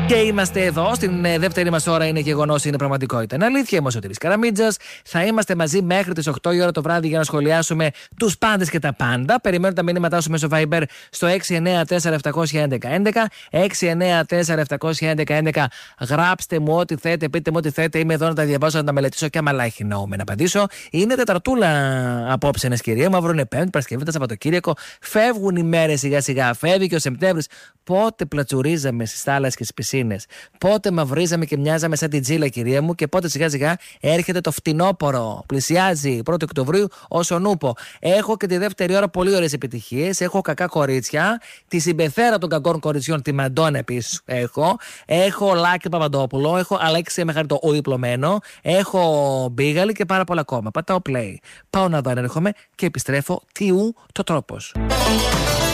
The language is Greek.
Και είμαστε εδώ, στην δεύτερη μας ώρα είναι γεγονός, είναι πραγματικότητα. Είναι αλήθεια, είμαι ο Σωτήρης Καραμίτζας. Θα είμαστε μαζί μέχρι τις 8 η ώρα το βράδυ για να σχολιάσουμε τους πάντες και τα πάντα. Περιμένω τα μηνύματά σου μέσω Viber στο 694-711-11. 694-711-11. Γράψτε μου ό,τι θέτε, πείτε μου ό,τι θέτε. Είμαι εδώ να τα διαβάσω, να τα μελετήσω και άμα έχει νόημα να απαντήσω. Είναι Τεταρτούλα απόψε, κυρία μου. Αύριο είναι Πέμπτη, Παρασκευή, το Σαββατοκύριακο. Φεύγουν οι μέρες σιγά-σιγά. Φεύγει και ο Σεπτέμβρης. Πότε πλατσουρίζαμε στις θάλασσες και στις πισίνες. Πότε μαυρίζαμε και μοιάζαμε σαν την τζίλα, κυρία μου. Και πότε σιγά-σιγά έρχεται το φθινόπωρο. Πλησιάζει 1η Οκτωβρίου ως ο νούπο. Έχω και τη δεύτερη ώρα πολύ ωραίες επιτυχίες. Έχω κακά κορίτσια. Τη συμπεθέρα των κακών κοριτσιών, τη Μαντόνα επίσης έχω. Έχω Λάκη Παπαντόπουλο. Έχω Αλέξη Μεχαριτό, ο διπλωμένο. Έχω Μπίγαλη και πάρα πολλά ακόμα. Πατάω play. Πάω να δω αν έρχομαι και επιστρέφω. Τι ου το τρόπος.